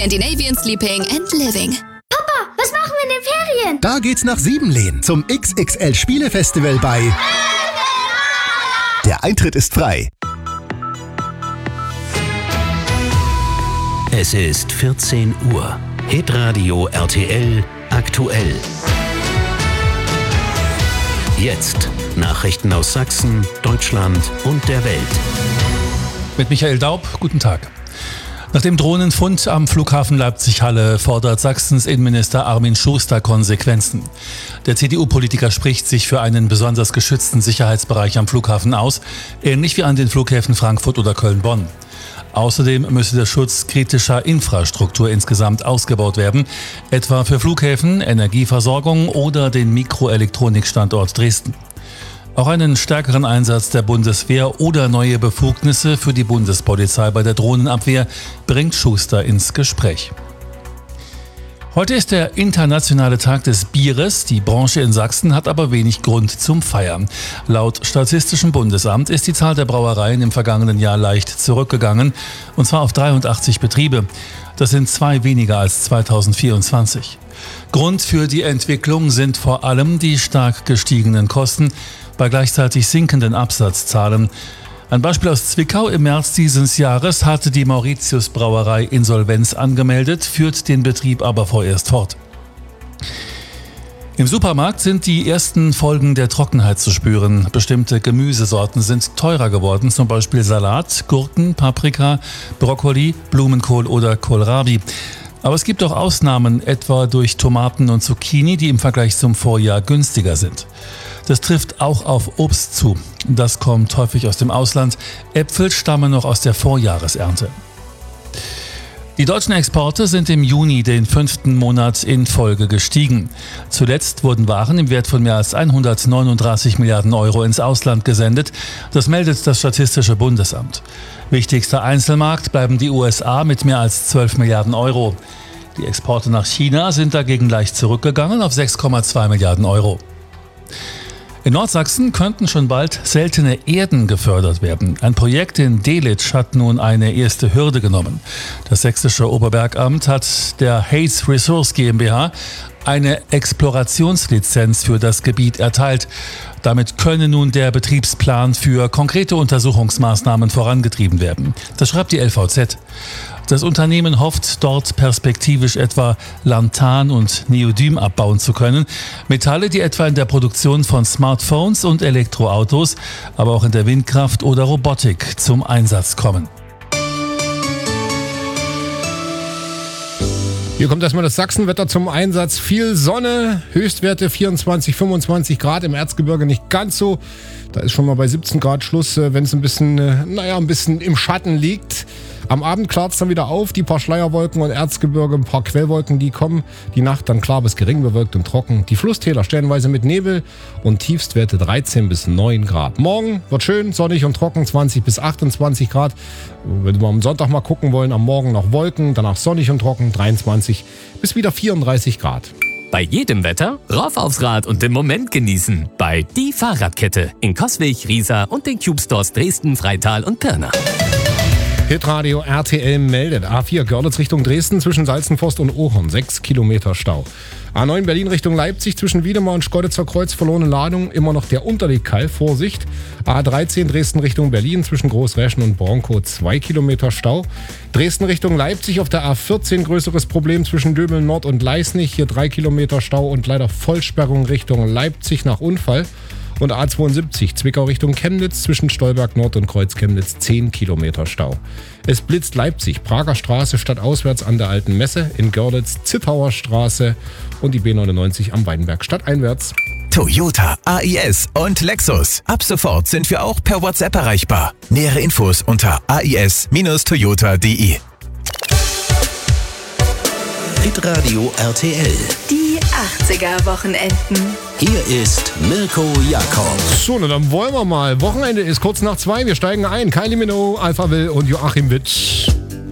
Scandinavian Sleeping and Living. Papa, was machen wir in den Ferien? Da geht's nach Siebenlehn zum XXL Spielefestival bei... Der Eintritt ist frei. Es ist 14 Uhr. Hitradio RTL aktuell. Jetzt Nachrichten aus Sachsen, Deutschland und der Welt. Mit Michael Daub, guten Tag. Nach dem Drohnenfund am Flughafen Leipzig-Halle fordert Sachsens Innenminister Armin Schuster Konsequenzen. Der CDU-Politiker spricht sich für einen besonders geschützten Sicherheitsbereich am Flughafen aus, ähnlich wie an den Flughäfen Frankfurt oder Köln-Bonn. Außerdem müsse der Schutz kritischer Infrastruktur insgesamt ausgebaut werden, etwa für Flughäfen, Energieversorgung oder den Mikroelektronikstandort Dresden. Auch einen stärkeren Einsatz der Bundeswehr oder neue Befugnisse für die Bundespolizei bei der Drohnenabwehr bringt Schuster ins Gespräch. Heute ist der internationale Tag des Bieres. Die Branche in Sachsen hat aber wenig Grund zum Feiern. Laut Statistischem Bundesamt ist die Zahl der Brauereien im vergangenen Jahr leicht zurückgegangen, und zwar auf 83 Betriebe. Das sind 2 weniger als 2024. Grund für die Entwicklung sind vor allem die stark gestiegenen Kosten bei gleichzeitig sinkenden Absatzzahlen. Ein Beispiel aus Zwickau: Im März dieses Jahres hatte die Mauritius Brauerei Insolvenz angemeldet, führt den Betrieb aber vorerst fort. Im Supermarkt sind die ersten Folgen der Trockenheit zu spüren. Bestimmte Gemüsesorten sind teurer geworden, zum Beispiel Salat, Gurken, Paprika, Brokkoli, Blumenkohl oder Kohlrabi. Aber es gibt auch Ausnahmen, etwa durch Tomaten und Zucchini, die im Vergleich zum Vorjahr günstiger sind. Das trifft auch auf Obst zu. Das kommt häufig aus dem Ausland. Äpfel stammen noch aus der Vorjahresernte. Die deutschen Exporte sind im Juni den 5. Monat in Folge gestiegen. Zuletzt wurden Waren im Wert von mehr als 139 Milliarden Euro ins Ausland gesendet. Das meldet das Statistische Bundesamt. Wichtigster Einzelmarkt bleiben die USA mit mehr als 12 Milliarden Euro. Die Exporte nach China sind dagegen leicht zurückgegangen auf 6,2 Milliarden Euro. In Nordsachsen könnten schon bald seltene Erden gefördert werden. Ein Projekt in Delitzsch hat nun eine erste Hürde genommen. Das sächsische Oberbergamt hat der Hayes Resource GmbH eine Explorationslizenz für das Gebiet erteilt. Damit könne nun der Betriebsplan für konkrete Untersuchungsmaßnahmen vorangetrieben werden. Das schreibt die LVZ. Das Unternehmen hofft, dort perspektivisch etwa Lanthan und Neodym abbauen zu können. Metalle, die etwa in der Produktion von Smartphones und Elektroautos, aber auch in der Windkraft oder Robotik zum Einsatz kommen. Hier kommt erstmal das Sachsenwetter zum Einsatz. Viel Sonne, Höchstwerte 24, 25 Grad, im Erzgebirge nicht ganz so. Da ist schon mal bei 17 Grad Schluss, wenn es ein bisschen im Schatten liegt. Am Abend klart es dann wieder auf, die paar Schleierwolken und Erzgebirge, ein paar Quellwolken, die kommen. Die Nacht dann klar bis gering bewölkt und trocken. Die Flusstäler stellenweise mit Nebel und Tiefstwerte 13 bis 9 Grad. Morgen wird schön, sonnig und trocken, 20 bis 28 Grad. Wenn wir am Sonntag mal gucken wollen, am Morgen noch Wolken, danach sonnig und trocken, 23 bis wieder 34 Grad. Bei jedem Wetter rauf aufs Rad und den Moment genießen. Bei Die Fahrradkette in Coswig, Riesa und den Cube Stores Dresden, Freital und Pirna. Hitradio RTL meldet: A4 Görlitz Richtung Dresden zwischen Salzenforst und Ohorn, 6 Kilometer Stau. A9 Berlin Richtung Leipzig zwischen Wiedemar und Schkeuditzer Kreuz, verlorene Ladung, immer noch der Unterlegkall, Vorsicht. A13 Dresden Richtung Berlin zwischen Großräschen und Bronkow, 2 Kilometer Stau. Dresden Richtung Leipzig auf der A14 größeres Problem zwischen Döbeln Nord und Leisnig, hier 3 Kilometer Stau und leider Vollsperrung Richtung Leipzig nach Unfall. Und A72 Zwickau Richtung Chemnitz zwischen Stolberg Nord und Kreuz Chemnitz, 10 Kilometer Stau. Es blitzt Leipzig, Prager Straße stadtauswärts an der Alten Messe, in Görlitz Zittauer Straße und die B99 am Weinberg stadteinwärts. Toyota, AIS und Lexus. Ab sofort sind wir auch per WhatsApp erreichbar. Nähere Infos unter ais-toyota.de. Hitradio RTL. Die 80er-Wochenenden. Hier ist Mirko Jacobs. So, na dann wollen wir mal. Wochenende ist kurz nach 2, wir steigen ein. Kylie Minogue, Alphaville und Joachim Witt.